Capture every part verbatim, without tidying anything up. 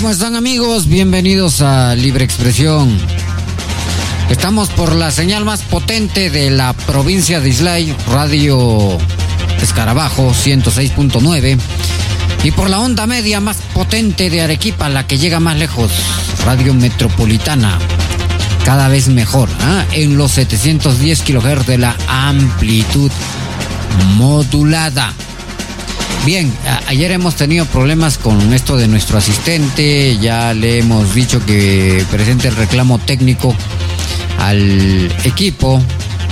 ¿Cómo están, amigos? Bienvenidos a Libre Expresión. Estamos por la señal más potente de la provincia de Islay, Radio Escarabajo ciento seis punto nueve, y por la onda media más potente de Arequipa, la que llega más lejos, Radio Metropolitana, cada vez mejor, ¿eh? en los setecientos diez kilohertz de la amplitud modulada. Bien, a- ayer hemos tenido problemas con esto de nuestro asistente. Ya le hemos dicho que presente el reclamo técnico al equipo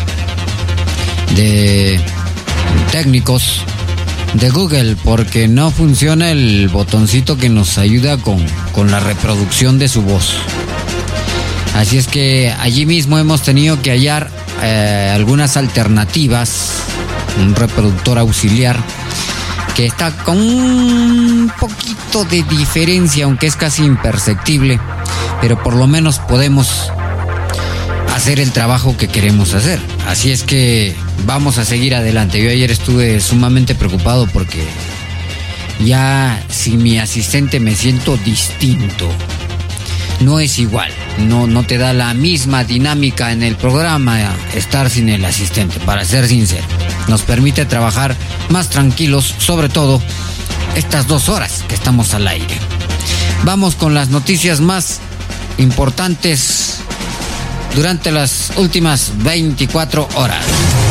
de técnicos de Google, porque no funciona el botoncito que nos ayuda con, con la reproducción de su voz. Así es que allí mismo hemos tenido que hallar eh, algunas alternativas, un reproductor auxiliar que está con un poquito de diferencia, aunque es casi imperceptible, pero por lo menos podemos hacer el trabajo que queremos hacer. Así es que vamos a seguir adelante. Yo ayer estuve sumamente preocupado porque ya sin mi asistente me siento distinto. No es igual, no, no te da la misma dinámica en el programa estar sin el asistente, para ser sincero. Nos permite trabajar más tranquilos, sobre todo estas dos horas que estamos al aire. Vamos con las noticias más importantes durante las últimas veinticuatro horas.